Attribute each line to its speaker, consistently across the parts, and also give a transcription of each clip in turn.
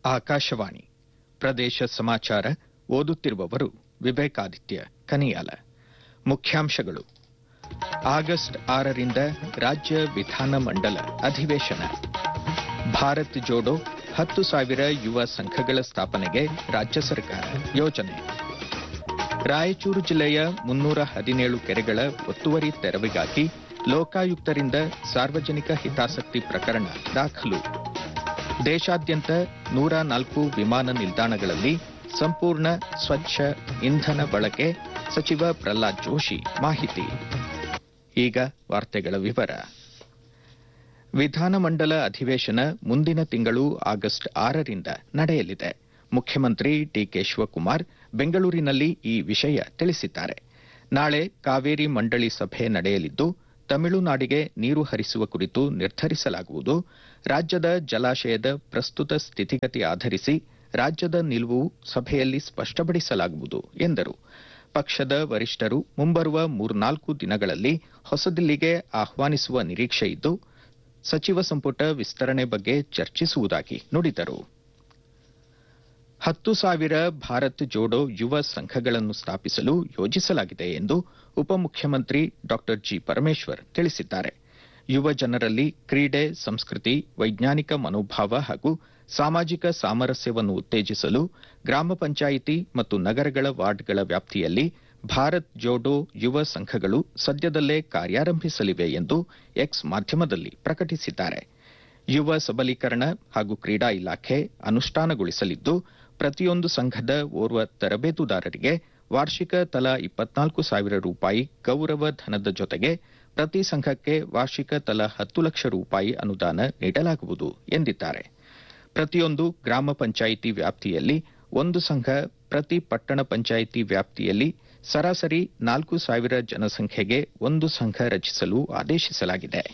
Speaker 1: ಆಕಾಶವಾಣಿ ಪ್ರದೇಶ ಸಮಾಚಾರ ಓದುತ್ತಿರುವವರು ವಿವೇಕಾದಿತ್ಯ ಕನಿಯಾಲ. ಮುಖ್ಯಾಂಶಗಳು. ಆಗಸ್ಟ್ 6ರಿಂದ ರಾಜ್ಯ ವಿಧಾನಮಂಡಲ ಅಧಿವೇಶನ. ಭಾರತ್ ಜೋಡೋ 10,000 ಯುವ ಸಂಘಗಳ ಸ್ಥಾಪನೆಗೆ ರಾಜ್ಯ ಸರ್ಕಾರ ಯೋಜನೆ. ರಾಯಚೂರು ಜಿಲ್ಲೆಯ 317 ಕೆರೆಗಳ ಒತ್ತುವರಿ ತೆರವಿಗಾಗಿ ಲೋಕಾಯುಕ್ತರಿಂದ ಸಾರ್ವಜನಿಕ ಹಿತಾಸಕ್ತಿ ಪ್ರಕರಣ ದಾಖಲು. ದೇಶಾದ್ಯಂತ 104 ವಿಮಾನ ನಿಲ್ದಾಣಗಳಲ್ಲಿ ಸಂಪೂರ್ಣ ಸ್ವಚ್ಛ ಇಂಧನ ಬಳಕೆ, ಸಚಿವ ಪ್ರಹ್ಲಾದ್ ಜೋಶಿ ಮಾಹಿತಿ. ಈಗ ವಾರ್ತೆಗಳ ವಿವರ. ವಿಧಾನಮಂಡಲ ಅಧಿವೇಶನ ಮುಂದಿನ ತಿಂಗಳು ಆಗಸ್ಟ್ 6ರಿಂದ ನಡೆಯಲಿದೆ. ಮುಖ್ಯಮಂತ್ರಿ ಡಿಕೆ ಶಿವಕುಮಾರ್ ಬೆಂಗಳೂರಿನಲ್ಲಿ ಈ ವಿಷಯ ತಿಳಿಸಿದ್ದಾರೆ. ನಾಳೆ ಕಾವೇರಿ ಮಂಡಳಿ ಸಭೆ ನಡೆಯಲಿದ್ದು, ತಮಿಳುನಾಡಿಗೆ ನೀರು ಹರಿಸುವ ಕುರಿತು ನಿರ್ಧರಿಸಲಾಗುವುದು. ರಾಜ್ಯದ ಜಲಾಶಯದ ಪ್ರಸ್ತುತ ಸ್ಥಿತಿಗತಿ ಆಧರಿಸಿ ರಾಜ್ಯದ ನಿಲುವು ಸಭೆಯಲ್ಲಿ ಸ್ಪಷ್ಟಪಡಿಸಲಾಗುವುದು ಎಂದರು. ಪಕ್ಷದ ವರಿಷ್ಠರು ಮುಂಬರುವ 3-4 ದಿನಗಳಲ್ಲಿ ಹೊಸದಿಲ್ಲಿಗೆ ಆಹ್ವಾನಿಸುವ ನಿರೀಕ್ಷೆ ಇದ್ದು, ಸಚಿವ ಸಂಪುಟ ವಿಸ್ತರಣೆ ಬಗ್ಗೆ ಚರ್ಚಿಸುವುದಾಗಿ ನುಡಿದರು. 10,000 ಭಾರತ್ ಜೋಡೋ ಯುವ ಸಂಘಗಳನ್ನು ಸ್ಥಾಪಿಸಲು ಯೋಜಿಸಲಾಗಿದೆ ಎಂದು ಉಪಮುಖ್ಯಮಂತ್ರಿ ಡಾ ಜಿ. ಪರಮೇಶ್ವರ್ ತಿಳಿಸಿದ್ದಾರೆ. ಯುವ ಜನರಲ್ಲಿ ಕ್ರೀಡೆ, ಸಂಸ್ಕೃತಿ, ವೈಜ್ಞಾನಿಕ ಮನೋಭಾವ ಹಾಗೂ ಸಾಮಾಜಿಕ ಸಾಮರಸ್ಯವನ್ನು ಉತ್ತೇಜಿಸಲು ಗ್ರಾಮ ಪಂಚಾಯಿತಿ ಮತ್ತು ನಗರಗಳ ವಾರ್ಡ್ಗಳ ವ್ಯಾಪ್ತಿಯಲ್ಲಿ ಭಾರತ್ ಜೋಡೋ ಯುವ ಸಂಘಗಳು ಸದ್ಯದಲ್ಲೇ ಕಾರ್ಯಾರಂಭಿಸಲಿವೆ ಎಂದು ಎಕ್ಸ್ ಮಾಧ್ಯಮದಲ್ಲಿ ಪ್ರಕಟಿಸಿದ್ದಾರೆ. ಯುವ ಸಬಲೀಕರಣ ಹಾಗೂ ಕ್ರೀಡಾ ಇಲಾಖೆ ಅನುಷ್ಠಾನಗೊಳಿಸಲಿದ್ದು, ಪ್ರತಿಯೊಂದು ಸಂಘದ ಓರ್ವ ತರಬೇತುದಾರರಿಗೆ ವಾರ್ಷಿಕ ತಲಾ 24,000 ರೂಪಾಯಿ ಗೌರವ ಧನದ ಜೊತೆಗೆ ಪ್ರತಿ ಸಂಘಕ್ಕೆ ವಾರ್ಷಿಕ ತಲಾ 10 ಲಕ್ಷ ರೂಪಾಯಿ ಅನುದಾನ ನೀಡಲಾಗುವುದು ಎಂದಿದ್ದಾರೆ. ಪ್ರತಿಯೊಂದು ಗ್ರಾಮ ಪಂಚಾಯಿತಿ ವ್ಯಾಪ್ತಿಯಲ್ಲಿ ಒಂದು ಸಂಘ, ಪ್ರತಿ ಪಟ್ಟಣ ಪಂಚಾಯಿತಿ ವ್ಯಾಪ್ತಿಯಲ್ಲಿ ಸರಾಸರಿ 4,000 ಜನಸಂಖ್ಯೆಗೆ ಒಂದು ಸಂಘ ರಚಿಸಲು ಆದೇಶಿಸಲಾಗಿದೆ.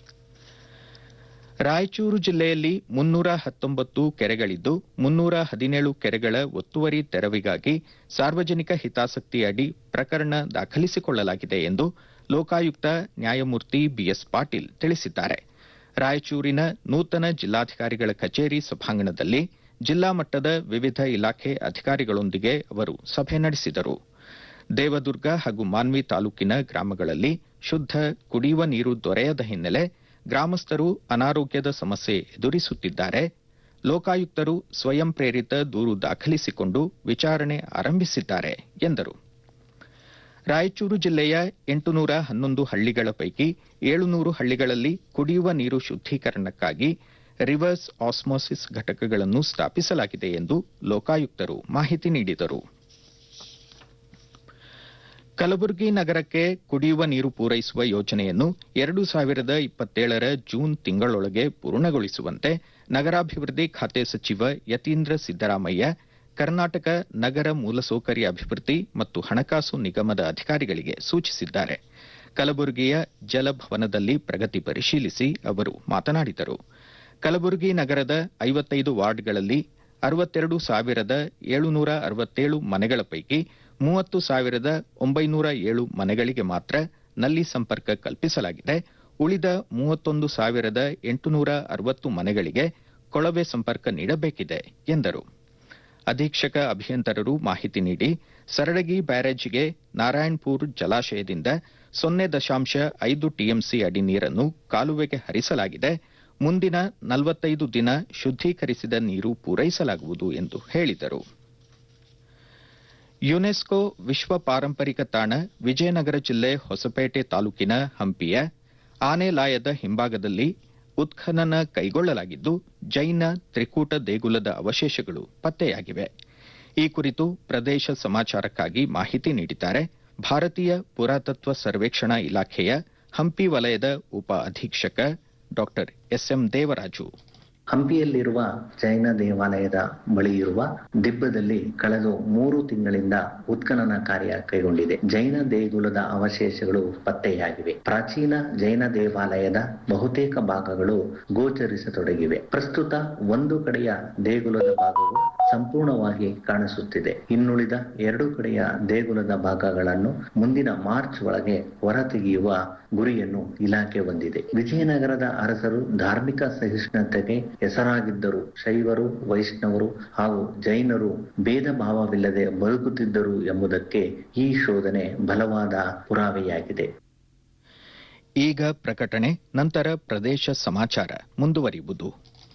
Speaker 1: ರಾಯಚೂರು ಜಿಲ್ಲೆಯಲ್ಲಿ 319 ಕೆರೆಗಳಿದ್ದು, 317 ಕೆರೆಗಳ ಒತ್ತುವರಿ ತೆರವಿಗಾಗಿ ಸಾರ್ವಜನಿಕ ಹಿತಾಸಕ್ತಿ ಅಡಿ ಪ್ರಕರಣ ದಾಖಲಿಸಿಕೊಳ್ಳಲಾಗಿದೆ ಎಂದು ಲೋಕಾಯುಕ್ತ ನ್ಯಾಯಮೂರ್ತಿ ಬಿಎಸ್ ಪಾಟೀಲ್ ತಿಳಿಸಿದ್ದಾರೆ. ರಾಯಚೂರಿನ ನೂತನ ಜಿಲ್ಲಾಧಿಕಾರಿಗಳ ಕಚೇರಿ ಸಭಾಂಗಣದಲ್ಲಿ ಜಿಲ್ಲಾ ಮಟ್ಟದ ವಿವಿಧ ಇಲಾಖೆ ಅಧಿಕಾರಿಗಳೊಂದಿಗೆ ಅವರು ಸಭೆ ನಡೆಸಿದರು. ದೇವದುರ್ಗ ಹಾಗೂ ಮಾನ್ವಿ ತಾಲೂಕಿನ ಗ್ರಾಮಗಳಲ್ಲಿ ಶುದ್ಧ ಕುಡಿಯುವ ನೀರು ದೊರೆಯದ ಹಿನ್ನೆಲೆ ಗ್ರಾಮಸ್ಥರು ಅನಾರೋಗ್ಯದ ಸಮಸ್ಯೆ ಎದುರಿಸುತ್ತಿದ್ದಾರೆ. ಲೋಕಾಯುಕ್ತರು ಸ್ವಯಂ ಪ್ರೇರಿತ ದೂರು ದಾಖಲಿಸಿಕೊಂಡು ವಿಚಾರಣೆ ಆರಂಭಿಸಿದ್ದಾರೆ ಎಂದರು. ರಾಯಚೂರು ಜಿಲ್ಲೆಯ 811 ಹಳ್ಳಿಗಳ ಪೈಕಿ 700 ಹಳ್ಳಿಗಳಲ್ಲಿ ಕುಡಿಯುವ ನೀರು ಶುದ್ದೀಕರಣಕ್ಕಾಗಿ ರಿವರ್ಸ್ ಆಸ್ಮೋಸಿಸ್ ಘಟಕಗಳನ್ನು ಸ್ಥಾಪಿಸಲಾಗಿದೆ ಎಂದು ಲೋಕಾಯುಕ್ತರು ಮಾಹಿತಿ ನೀಡಿದರು. ಕಲಬುರಗಿ ನಗರಕ್ಕೆ ಕುಡಿಯುವ ನೀರು ಪೂರೈಸುವ ಯೋಜನೆಯನ್ನು 2027ರ ಜೂನ್ ತಿಂಗಳೊಳಗೆ ಪೂರ್ಣಗೊಳಿಸುವಂತೆ ನಗರಾಭಿವೃದ್ಧಿ ಖಾತೆ ಸಚಿವ ಯತೀಂದ್ರ ಸಿದ್ದರಾಮಯ್ಯ ಕರ್ನಾಟಕ ನಗರ ಮೂಲಸೌಕರ್ಯ ಅಭಿವೃದ್ಧಿ ಮತ್ತು ಹಣಕಾಸು ನಿಗಮದ ಅಧಿಕಾರಿಗಳಿಗೆ ಸೂಚಿಸಿದ್ದಾರೆ. ಕಲಬುರಗಿಯ ಜಲಭವನದಲ್ಲಿ ಪ್ರಗತಿ ಪರಿಶೀಲಿಸಿ ಅವರು ಮಾತನಾಡಿದರು. ಕಲಬುರಗಿ ನಗರದ 55 ವಾರ್ಡ್ಗಳಲ್ಲಿ 62,767 ಮನೆಗಳ ಪೈಕಿ 30,907 ಮನೆಗಳಿಗೆ ಮಾತ್ರ ನಲ್ಲಿ ಸಂಪರ್ಕ ಕಲ್ಪಿಸಲಾಗಿದೆ. ಉಳಿದ 31,860 ಮನೆಗಳಿಗೆ ಕೊಳವೆ ಸಂಪರ್ಕ ನೀಡಬೇಕಿದೆ ಎಂದರು. ಅಧೀಕ್ಷಕ ಅಭಿಯಂತರರು ಮಾಹಿತಿ ನೀಡಿ ಸರಳಗಿ ಬ್ಯಾರೇಜ್ಗೆ ನಾರಾಯಣಪುರ ಜಲಾಶಯದಿಂದ 0.5 ಟಿಎಂಸಿ ಅಡಿ ನೀರನ್ನು ಕಾಲುವೆಗೆ ಹರಿಸಲಾಗಿದೆ. ಮುಂದಿನ 45 ದಿನ ಶುದ್ದೀಕರಿಸಿದ ನೀರು ಪೂರೈಸಲಾಗುವುದು ಎಂದು ಹೇಳಿದರು. ಯುನೆಸ್ಕೋ ವಿಶ್ವ ಪಾರಂಪರಿಕ ತಾಣ ವಿಜಯನಗರ ಜಿಲ್ಲೆ ಹೊಸಪೇಟೆ ತಾಲೂಕಿನ ಹಂಪಿಯ ಆನೆಲಾಯದ ಹಿಂಭಾಗದಲ್ಲಿ ಉತ್ಖನನ ಕೈಗೊಳ್ಳಲಾಗಿದ್ದು, ಜೈನ ತ್ರಿಕೂಟ ದೇಗುಲದ ಅವಶೇಷಗಳು ಪತ್ತೆಯಾಗಿವೆ. ಈ ಕುರಿತು ಪ್ರದೇಶ ಸಮಾಚಾರಕ್ಕಾಗಿ ಮಾಹಿತಿ ನೀಡಿದ್ದಾರೆ ಭಾರತೀಯ ಪುರಾತತ್ವ ಸರ್ವೇಕ್ಷಣಾ ಇಲಾಖೆಯ ಹಂಪಿ ವಲಯದ ಉಪ ಅಧೀಕ್ಷಕ ಡಾ ಎಸ್ಎಂ ದೇವರಾಜು.
Speaker 2: ಹಂಪಿಯಲ್ಲಿರುವ ಜೈನ ದೇವಾಲಯದ ಬಳಿ ಇರುವ ದಿಬ್ಬದಲ್ಲಿ ಕಳೆದ 3 ತಿಂಗಳಿಂದ ಉತ್ಖನನ ಕಾರ್ಯ ಕೈಗೊಂಡಿದೆ. ಜೈನ ದೇಗುಲದ ಅವಶೇಷಗಳು ಪತ್ತೆಯಾಗಿವೆ. ಪ್ರಾಚೀನ ಜೈನ ದೇವಾಲಯದ ಬಹುತೇಕ ಭಾಗಗಳು ಗೋಚರಿಸತೊಡಗಿವೆ. ಪ್ರಸ್ತುತ ಒಂದು ಕಡೆಯ ದೇಗುಲದ ಭಾಗವು ಸಂಪೂರ್ಣವಾಗಿ ಕಾಣಿಸುತ್ತಿದೆ. ಇನ್ನುಳಿದ 2 ಕಡೆಯ ದೇಗುಲದ ಭಾಗಗಳನ್ನು ಮುಂದಿನ ಮಾರ್ಚ್ ಒಳಗೆ ಹೊರತೆಗೆಯುವ ಗುರಿಯನ್ನು ಇಲಾಖೆ ಹೊಂದಿದೆ. ವಿಜಯನಗರದ ಅರಸರು ಧಾರ್ಮಿಕ ಸಹಿಷ್ಣುತೆಗೆ ಹೆಸರಾಗಿದ್ದರು. ಶೈವರು, ವೈಷ್ಣವರು ಹಾಗೂ ಜೈನರು ಭೇದ ಭಾವವಿಲ್ಲದೆ ಬದುಕುತ್ತಿದ್ದರು ಎಂಬುದಕ್ಕೆ ಈ ಶೋಧನೆ ಬಲವಾದ ಪುರಾವೆಯಾಗಿದೆ.
Speaker 1: ಈಗ ಪ್ರಕಟಣೆ, ನಂತರ ಪ್ರದೇಶ ಸಮಾಚಾರ ಮುಂದುವರಿಯುವುದು.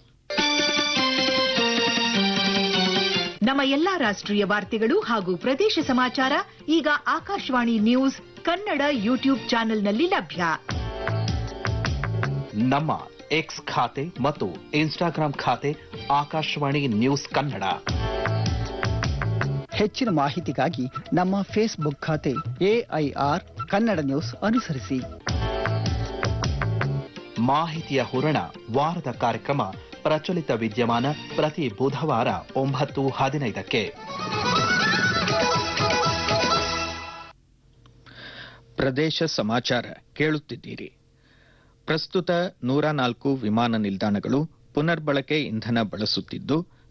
Speaker 3: ನಮ್ಮ ಎಲ್ಲಾ ರಾಷ್ಟ್ರೀಯ ವಾರ್ತೆಗಳು ಹಾಗೂ ಪ್ರದೇಶ ಸಮಾಚಾರ ಈಗ ಆಕಾಶವಾಣಿ ನ್ಯೂಸ್ ಕನ್ನಡ ಯೂಟ್ಯೂಬ್ ಚಾನೆಲ್ನಲ್ಲಿ ಲಭ್ಯ.
Speaker 4: ನಮ್ಮ ಎಕ್ಸ್ ಖಾತೆ ಮತ್ತು ಇನ್ಸ್ಟಾಗ್ರಾಂ ಖಾತೆ ಆಕಾಶವಾಣಿ ನ್ಯೂಸ್ ಕನ್ನಡ.
Speaker 5: ಹೆಚ್ಚಿನ ಮಾಹಿತಿಗಾಗಿ ನಮ್ಮ ಫೇಸ್ಬುಕ್ ಖಾತೆ AIR ಕನ್ನಡ ನ್ಯೂಸ್ ಅನುಸರಿಸಿ.
Speaker 4: ಮಾಹಿತಿಯ ಹೂರಣ ವಾರದ ಕಾರ್ಯಕ್ರಮ ಪ್ರಚಲಿತ ವಿದ್ಯಮಾನ ಪ್ರತಿ ಬುಧವಾರ 9:15ಕ್ಕೆ.
Speaker 1: ಪ್ರದೇಶ ಸಮಾಚಾರ ಕೇಳುತ್ತಿದ್ದೀರಿ. ಪ್ರಸ್ತುತ 104 ವಿಮಾನ ನಿಲ್ದಾಣಗಳು ಪುನರ್ಬಳಕೆ ಇಂಧನ ಬಳಸುತ್ತಿದ್ದು